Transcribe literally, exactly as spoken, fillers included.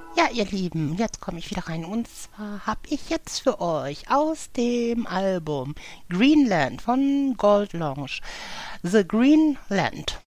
Ja, ihr Lieben, jetzt komme ich wieder rein. Und zwar habe ich jetzt für euch aus dem Album Greenland von Gold Lounge The Green Land.